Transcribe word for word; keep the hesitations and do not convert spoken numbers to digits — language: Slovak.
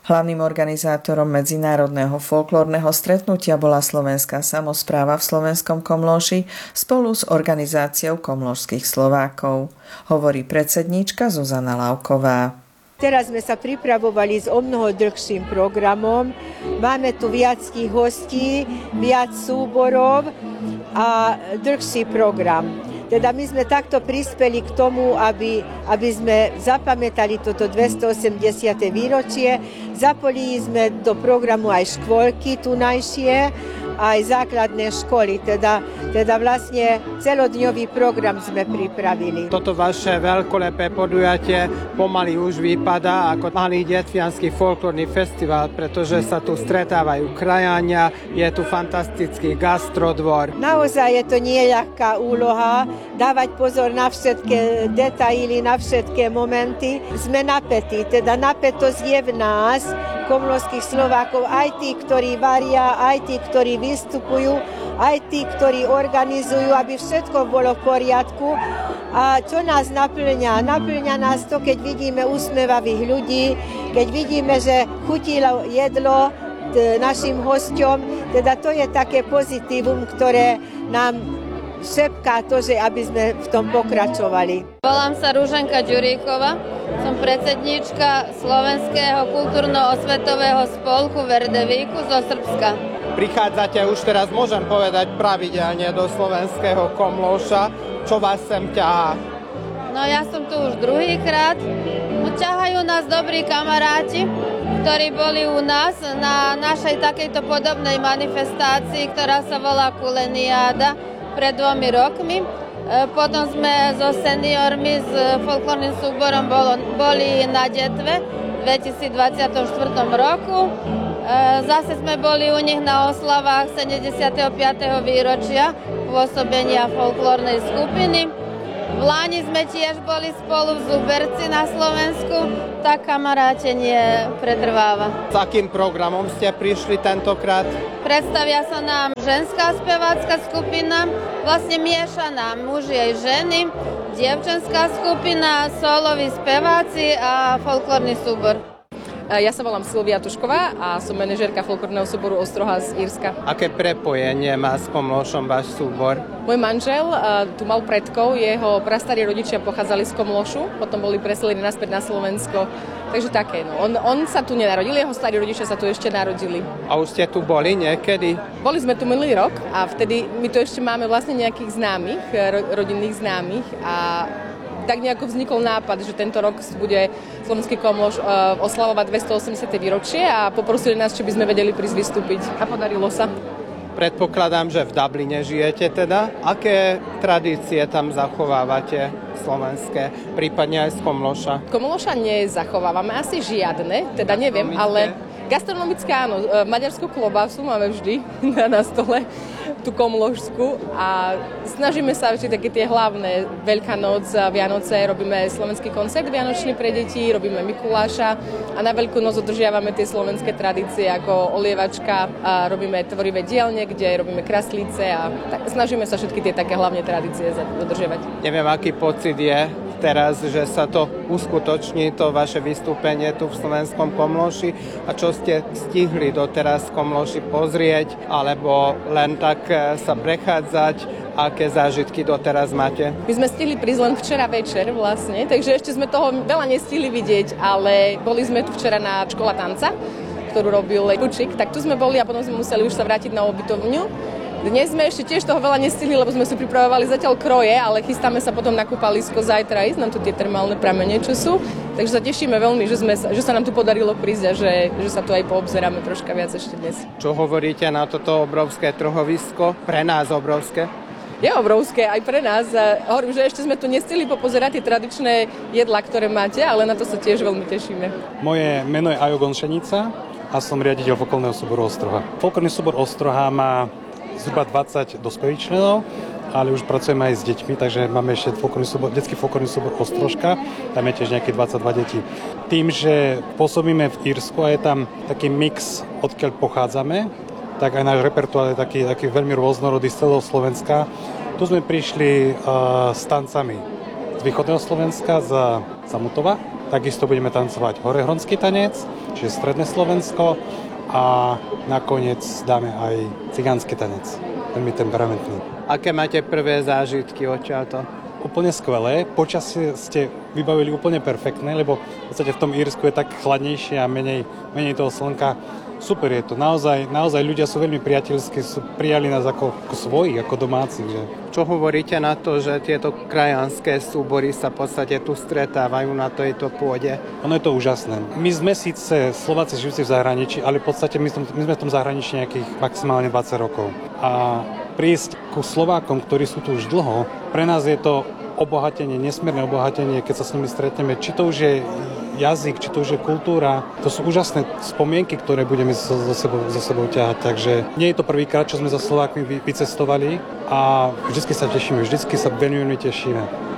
Hlavným organizátorom medzinárodného folklórneho stretnutia bola Slovenská samospráva v Slovenskom Komlóši spolu s organizáciou komlóšskych Slovákov, hovorí predsedníčka Zuzana Lavková. Teraz sme sa pripravovali s omnoho dlhším programom. Máme tu viac hostí, viac súborov a dlhší program. Teda my sme takto prispeli k tomu, aby, aby sme zapamätali toto dvestoosemdesiate výročie. Zapojili sme do programu aj škôlky tunajšie, aj základné školy. Teda, teda vlastne celodňový program sme pripravili. Toto vaše veľkolepé podujatie pomaly už vypadá ako malý detviansky folklórny festival, pretože sa tu stretávajú krajania, je tu fantastický gastrodvor. Naozaj je to nieľahká úloha, dávať pozor na všetky detaily, na všetky momenty. Sme napätí, teda napätosť je v nás, komlóšskych Slovákov, aj tí, ktorí varia, aj tí, ktorí vystupujú, aj tí, ktorí organizujú, aby všetko bolo v poriadku. A čo nás naplňa? Naplňa nás to, keď vidíme usmievavých ľudí, keď vidíme, že chutilo jedlo našim hosťom. Teda to je také pozitívum, ktoré nám šepká to, že aby sme v tom pokračovali. Volám sa Ruženka Ďuríková, som predsedníčka Slovenského kultúrno-osvetového spolku Verdevíku zo Srbska. Prichádzate už teraz, môžem povedať, pravidelne do Slovenského Komlóša. Čo vás sem ťahá? No ja som tu už druhýkrát. No, ťahajú nás dobrí kamaráti, ktorí boli u nás na našej takejto podobnej manifestácii, ktorá sa volá Kuleniáda pred dvomi rokmi. Potom sme so seniormi s folklórnym súborom boli na Detve v dvetisícdvadsiatom štvrtom roku. Zase sme boli u nich na oslavách sedemdesiateho piateho výročia pôsobenia folklórnej skupiny. V Lani sme tiež boli spolu v Zuberci na Slovensku, tak kamarátenie pretrváva. S akým programom ste prišli tentokrát? Predstavia sa nám ženská spevácka skupina, vlastne miešaná, muži aj ženy, dievčenská skupina, soloví speváci a folklórny súbor. Ja sa volám Silvia Tušková a som manažérka folklórneho súboru Ostroha z Írska. Aké prepojenie má s Komlóšom váš súbor? Môj manžel uh, tu mal predkov, jeho prastarí rodičia pochádzali z Komlóšu, potom boli preselení naspäť na Slovensko. Takže také, no. On, on sa tu nenarodil, jeho starí rodičia sa tu ešte narodili. A už ste tu boli niekedy? Boli sme tu minulý rok a vtedy my tu ešte máme vlastne nejakých známych, ro, rodinných známych a tak nejako vznikol nápad, že tento rok bude Slovenský Komlóš uh, oslavovať dvestoosemdesiate výročie a poprosili nás, či by sme vedeli prísť vystúpiť. A podarilo sa. Predpokladám, že v Dubline žijete teda. Aké tradície tam zachovávate slovenské, prípadne aj z Komlóša? Komlóša nezachovávame asi žiadne, teda neviem, ale gastronomické áno. Maďarskú klobásu máme vždy na stole, tú komlóšskú a snažíme sa vždy také tie hlavné Veľká noc, Vianoce, robíme slovenský koncert vianočný pre deti, robíme Mikuláša a na Veľkú noc dodržiavame tie slovenské tradície ako olievačka a robíme tvorivé dielne, kde robíme kraslíce a tak, snažíme sa všetky tie také hlavné tradície dodržiavať. Neviem, aký pocit je teraz, že sa to uskutoční, to vaše vystúpenie tu v Slovenskom Komlóši a čo ste stihli doteraz v Komlóši pozrieť alebo len tak sa prechádzať, aké zážitky doteraz máte? My sme stihli prísť len včera večer vlastne, takže ešte sme toho veľa nestihli vidieť, ale boli sme tu včera na škola tanca, ktorú robil Pučík, tak tu sme boli a potom sme museli už sa vrátiť na ubytovňu. Dnes sme ešte tiež toho veľa nestihli, lebo sme si pripravovali zatiaľ kroje, ale chystáme sa potom na kúpalisko zajtra ísť, nám tu tie termálne pramene, čo sú. Takže sa tešíme veľmi, že, sme, že sa nám tu podarilo prísť a že, že sa tu aj poobzeráme troška viac ešte dnes. Čo hovoríte na toto obrovské trhovisko? Pre nás obrovské? Je obrovské aj pre nás. Hovorím, že ešte sme tu nestihli popozerať tie tradičné jedlá, ktoré máte, ale na to sa tiež veľmi tešíme. Moje meno je Ajo Gonšenica a som riaditeľ folklórneho súboru Ostroha. Folklórny súbor Ostroha má zhruba dvadsať dospelých členov, ale už pracujeme aj s deťmi, takže máme ešte folklórny súbor, detský folklórny súbor Ostrožka, tam je tiež nejaké dvadsaťdva detí. Tým, že pôsobíme v Írsku a je tam taký mix, odkiaľ pochádzame, tak aj náš repertoár je taký, taký veľmi rôznorodý z celého Slovenska. Tu sme prišli uh, s tancami z východného Slovenska, z Samutova, takisto budeme tancovať horehronský tanec, čiže stredné Slovensko a nakoniec dáme aj cigánsky tanec, veľmi temperamentný. Aké máte prvé zážitky odtiaľto? Úplne skvelé. Počasie ste vybavili úplne perfektné, lebo v podstate v tom Írsku je tak chladnejšie a menej, menej toho slnka. Super je to. Naozaj, naozaj ľudia sú veľmi priateľskí, sú, prijali nás ako, ako svojich, ako domácich. Že? Čo hovoríte na to, že tieto krajanské súbory sa v podstate tu stretávajú na tejto pôde? Ono je to úžasné. My sme síce Slováci žijúci v zahraničí, ale v podstate my, my sme v tom zahraničí nejakých maximálne dvadsať rokov. A prísť ku Slovákom, ktorí sú tu už dlho, pre nás je to obohatenie, nesmierne obohatenie, keď sa s nimi stretneme. Či to už je jazyk, či to už je kultúra. To sú úžasné spomienky, ktoré budeme so, so, sebou, so sebou ťahať. Takže nie je to prvýkrát, čo sme za Slovákmi vycestovali a vždycky sa tešíme, vždycky sa veľmi tešíme.